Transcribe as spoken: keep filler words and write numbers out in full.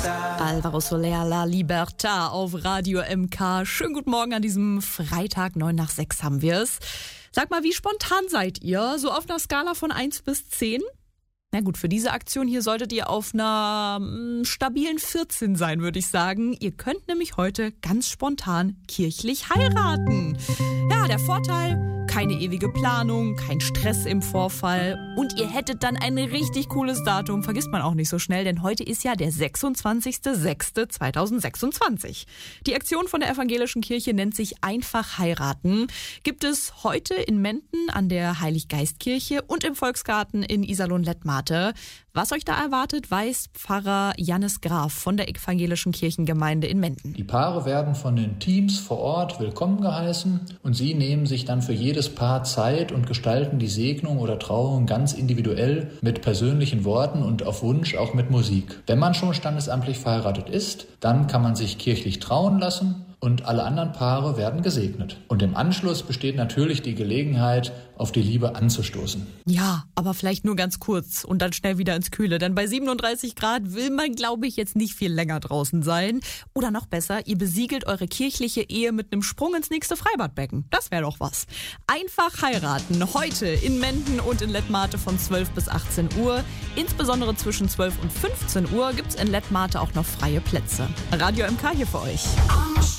Alvaro Soler, La Libertà auf Radio M K. Schönen guten Morgen an diesem Freitag, neun nach sechs haben wir es. Sag mal, wie spontan seid ihr? So auf einer Skala von eins bis zehn? Na gut, für diese Aktion hier solltet ihr auf einer mh, stabilen vierzehn sein, würde ich sagen. Ihr könnt nämlich heute ganz spontan kirchlich heiraten. Ja, der Vorteil, keine ewige Planung, kein Stress im Vorfall und ihr hättet dann ein richtig cooles Datum, vergisst man auch nicht so schnell, denn heute ist ja der sechsundzwanzigster sechster zweitausendsechsundzwanzig. Die Aktion von der Evangelischen Kirche nennt sich Einfach heiraten. Gibt es heute in Menden an der Heiliggeistkirche und im Volksgarten in Iserlohn-Lettmate. Was euch da erwartet, weiß Pfarrer Jannis Graf von der Evangelischen Kirchengemeinde in Menden. Die Paare werden von den Teams vor Ort willkommen geheißen und sie nehmen sich dann für jedes Paar Zeit und gestalten die Segnung oder Trauung ganz individuell mit persönlichen Worten und auf Wunsch auch mit Musik. Wenn man schon standesamtlich verheiratet ist, dann kann man sich kirchlich trauen lassen und alle anderen Paare werden gesegnet. Und im Anschluss besteht natürlich die Gelegenheit, auf die Liebe anzustoßen. Ja, aber vielleicht nur ganz kurz und dann schnell wieder ins Kühle. Denn bei siebenunddreißig Grad will man, glaube ich, jetzt nicht viel länger draußen sein. Oder noch besser, ihr besiegelt eure kirchliche Ehe mit einem Sprung ins nächste Freibadbecken. Das wäre doch was. Einfach heiraten. Heute in Menden und in Lettmate von zwölf bis achtzehn Uhr. Insbesondere zwischen zwölf und fünfzehn Uhr gibt es in Lettmate auch noch freie Plätze. Radio M K hier für euch.